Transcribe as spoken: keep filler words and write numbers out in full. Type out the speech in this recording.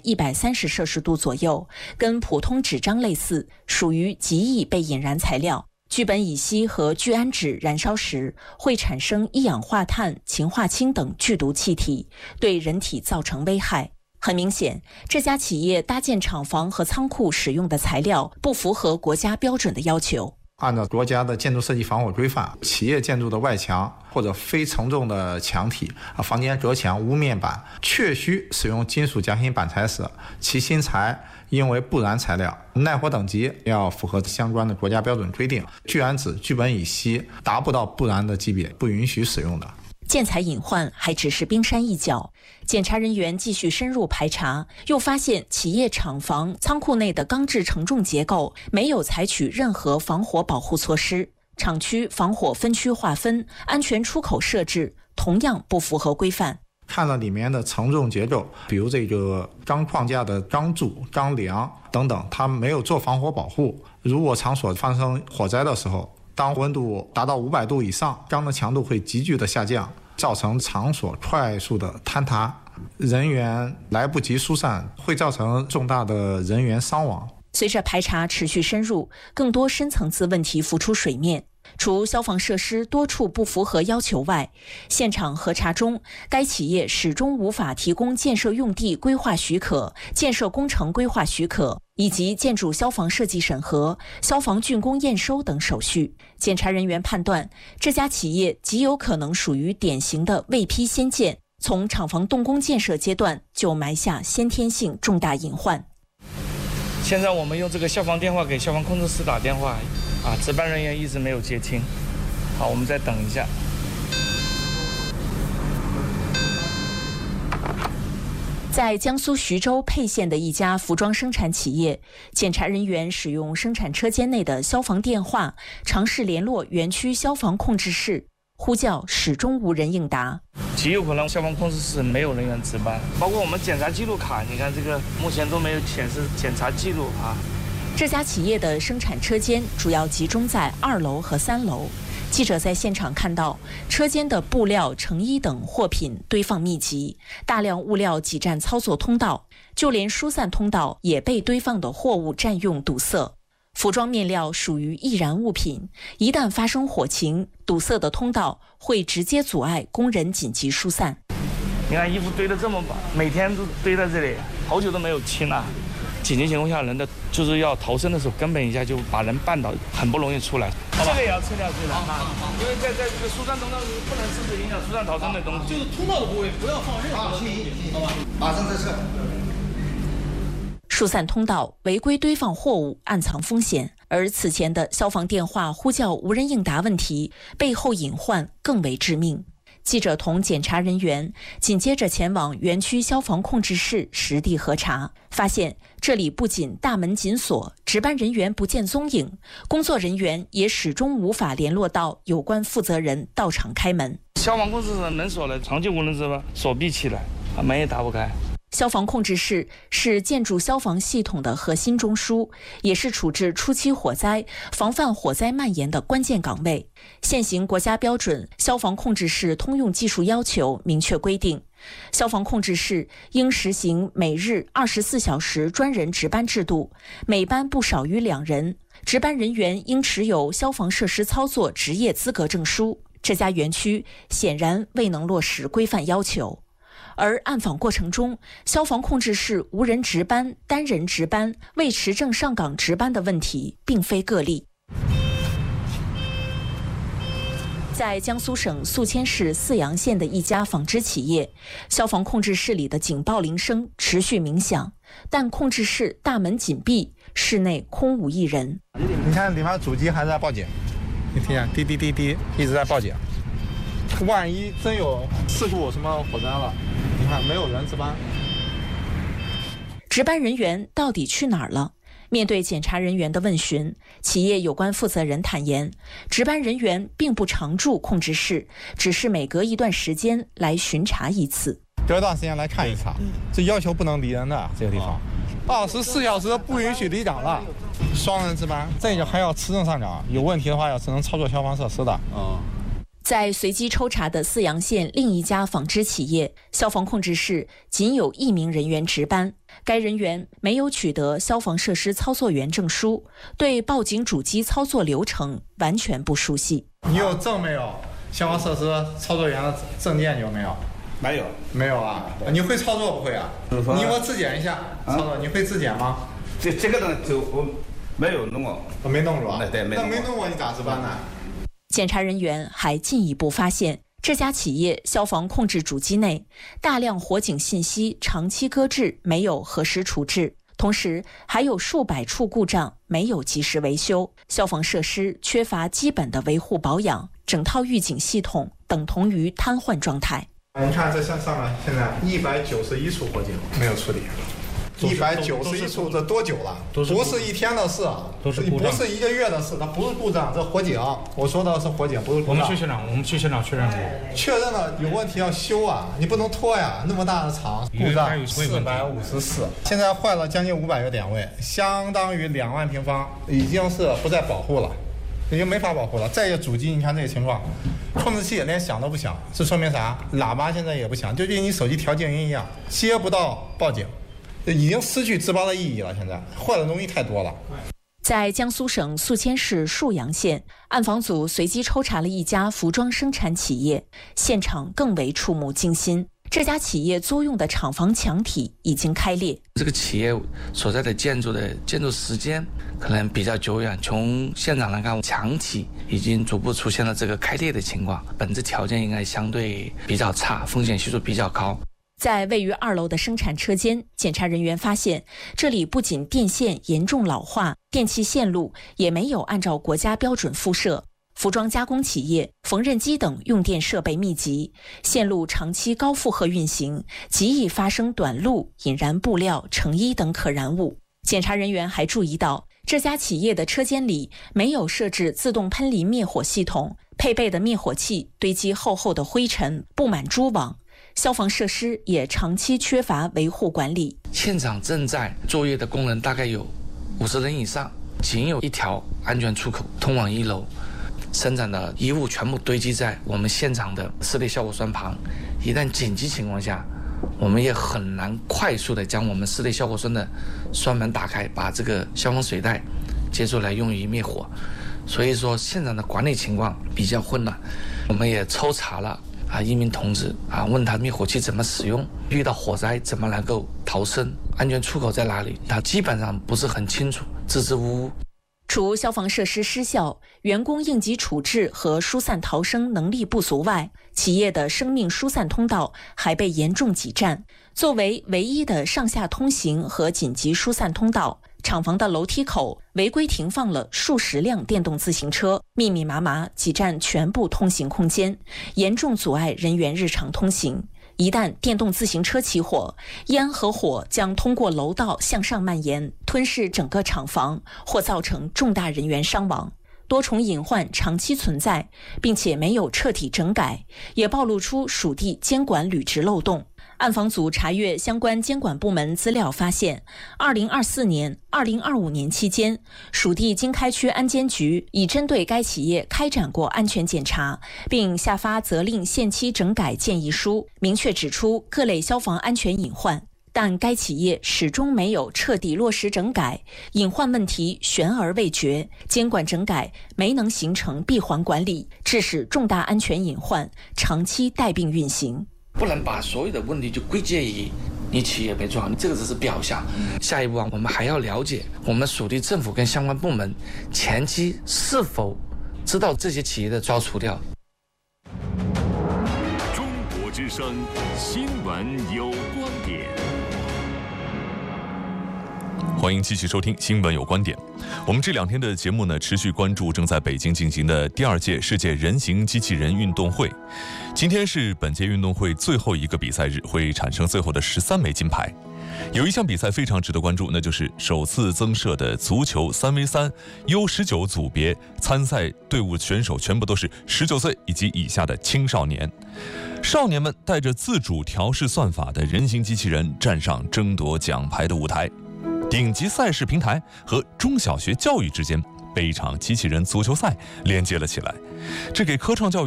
一百三十摄氏度左右，跟普通纸张类似，属于极易被引燃材料。聚苯乙烯和聚氨酯燃烧时会产生一氧化碳、氰化氢等剧毒气体，对人体造成危害。很明显，这家企业搭建厂房和仓库使用的材料不符合国家标准的要求。 按照国家的建筑设计防火规范，企业建筑的外墙或者非承重的墙体、房间隔墙、屋面板确需使用金属夹心板材时，其芯材应为不燃材料，耐火等级要符合相关的国家标准规定。聚氨酯、聚苯乙烯达不到不燃的级别，不允许使用的。 建材隐患还只是冰山一角，检查人员继续深入排查，又发现企业厂房、仓库内的钢制承重结构没有采取任何防火保护措施，厂区防火分区划分、安全出口设置同样不符合规范。 看了里面的承重结构，比如这个钢框架的钢柱、钢梁等等，它没有做防火保护。如果场所发生火灾的时候，当温度达到五百度以上，钢的强度会急剧的下降，造成场所快速的坍塌，人员来不及疏散，会造成重大的人员伤亡。 随着排查持续深入，更多深层次问题浮出水面。除消防设施多处不符合要求外，现场核查中，该企业始终无法提供建设用地规划许可、建设工程规划许可以及建筑消防设计审核、消防竣工验收等手续。检查人员判断，这家企业极有可能属于典型的未批先建，从厂房动工建设阶段就埋下先天性重大隐患。 现在我们用这个消防电话给消防控制室打电话，啊，值班人员一直没有接听。好，我们再等一下。 在江苏徐州沛县的一家服装生产企业，检查人员使用生产车间内的消防电话，尝试联络园区消防控制室，呼叫始终无人应答。 极有可能消防控制室没有人员值班，包括我们检查记录卡，你看这个目前都没有显示检查记录啊。 这家企业的生产车间主要集中在二楼和三楼。记者在现场看到，车间的布料、成衣等货品堆放密集，大量物料挤占操作通道，就连疏散通道也被堆放的货物占用堵塞。服装面料属于易燃物品，一旦发生火情，堵塞的通道会直接阻碍工人紧急疏散。 你看衣服堆得这么满，每天都堆在这里，好久都没有清了。紧急情况下，人的就是要逃生的时候，根本一下就把人绊倒，很不容易出来。这个也要撤掉，对的。因为在在这个疏散通道不能实时影响疏散逃生的东西。 就是通道的部位不要放任何东西，好吧？马上再撤。 疏散通道违规堆放货物，暗藏风险。而此前的消防电话呼叫无人应答问题，背后隐患更为致命。记者同检查人员紧接着前往园区消防控制室实地核查，发现这里不仅大门紧锁，值班人员不见踪影，工作人员也始终无法联络到有关负责人到场开门。 消防控制室门锁了，长期无人值班，锁闭起来，门也打不开。 消防控制室是建筑消防系统的核心中枢，也是处置初期火灾、防范火灾蔓延的关键岗位。现行国家标准《消防控制室通用技术要求》明确规定，消防控制室应实行每日二十四小时专人值班制度，每班不少于两人，值班人员应持有消防设施操作执业资格证书。这家园区显然未能落实规范要求。而暗访过程中，消防控制室无人值班、单人值班、未持证上岗值班的问题并非个例。在江苏省宿迁市泗阳县的一家纺织企业，消防控制室里的警报铃声持续鸣响，但控制室大门紧闭，室内空无一人。 你看里面主机还在报警，你听滴滴滴滴一直在报警。万一真有事故什么火灾了，你看没有人值班。 值班人员到底去哪儿了？面对检查人员的问询，企业有关负责人坦言，值班人员并不常驻控制室，只是每隔一段时间来巡查一次。 隔一段时间来看一查，这要求不能离人的这个地方，二十四小时不允许离岗了。双人值班，这个还要持证上岗，有问题的话要只能操作消防设施的。 哦在随机抽查的泗阳县另一家纺织企业，消防控制室仅有一名人员值班，该人员没有取得消防设施操作员证书，对报警主机操作流程完全不熟悉。 你有证没有？消防设施操作员的证件有没有？ 没有， 没有啊。你会操作不会啊？你给我自检一下，操作你会自检吗？ 这这个呢，就我没有弄过， 我没弄过。 对，没弄过。 那没弄过你咋值班呢？ 检查人员还进一步发现，这家企业消防控制主机内大量火警信息长期搁置，没有核实处置，同时还有数百处故障没有及时维修，消防设施缺乏基本的维护保养，整套预警系统等同于瘫痪状态。 你看这上上面现在一百九十一处火警没有处理。一百九十一处，这多久了？不是一天的事，不是一个月的事，它不是故障，这火警。我说的是火警，不是故障。 我们去现场，我们去现场确认过， 确认了有问题要修啊，你不能拖呀，那么大的厂，故障四百五十四，现在坏了将近五百个点位，相当于两万平方，已经是不再保护了，已经没法保护了。再一个主机，你看这个情况，控制器连响都不响，这说明啥？喇叭现在也不响，就跟你手机调静音一样，接不到报警。已经失去值班的意义了，现在坏的东西太多了。 在江苏省宿迁市沭阳县，暗访组随机抽查了一家服装生产企业，现场更为触目惊心。这家企业租用的厂房墙体已经开裂。 这个企业所在的建筑的建筑时间可能比较久远，从现场来看，墙体已经逐步出现了这个开裂的情况，本质条件应该相对比较差，风险系数比较高。 在位于二楼的生产车间，检查人员发现，这里不仅电线严重老化，电气线路也没有按照国家标准敷设。服装加工企业、缝纫机等用电设备密集，线路长期高负荷运行，极易发生短路、引燃布料、成衣等可燃物。检查人员还注意到，这家企业的车间里没有设置自动喷淋灭火系统，配备的灭火器堆积厚厚的灰尘，布满蛛网。消防设施也长期缺乏维护管理。 现场正在作业的工人大概有五十人以上，仅有一条安全出口通往一楼，生产的衣物全部堆积在我们现场的室内消火栓旁。一旦紧急情况下，我们也很难快速的将我们室内消火栓的栓门打开，把这个消防水带接出来用于灭火。所以说现场的管理情况比较混乱。我们也抽查了啊，一名同志啊，问他灭火器怎么使用，遇到火灾怎么能够逃生，安全出口在哪里，他基本上不是很清楚，支支吾吾。 除消防设施失效、员工应急处置和疏散逃生能力不足外，企业的生命疏散通道还被严重挤占。作为唯一的上下通行和紧急疏散通道，厂房的楼梯口违规停放了数十辆电动自行车，密密麻麻挤占全部通行空间，严重阻碍人员日常通行。一旦电动自行车起火，烟和火将通过楼道向上蔓延，吞噬整个厂房，或造成重大人员伤亡。多重隐患长期存在，并且没有彻底整改，也暴露出属地监管履职漏洞。暗访组查阅相关监管部门资料发现，二零二四年、二零二五年期间，属地经开区安监局已针对该企业开展过安全检查，并下发责令限期整改建议书，明确指出各类消防安全隐患。但该企业始终没有彻底落实整改，隐患问题悬而未决，监管整改没能形成闭环管理，致使重大安全隐患长期带病运行。 不能把所有的问题就归结于你企业没做好，你这个只是表象。下一步啊，我们还要了解我们属地政府跟相关部门前期是否知道这些企业的遭除掉。 中国之声新闻有观点，欢迎继续收听新闻有观点。我们这两天的节目呢，持续关注正在北京进行的第二届世界人形机器人运动会。今天是本届运动会最后一个比赛日，会产生最后的十三枚金牌。有一项比赛非常值得关注，那就是首次增设的足球三 V 三 U 十九 组别，参赛队伍选手全部都是十九岁以及以下的青少年。少年们带着自主调试算法的人形机器人站上争夺奖牌的舞台。顶级赛事平台和中小学教育之间被一场机器人足球赛连接了起来，这给科创教育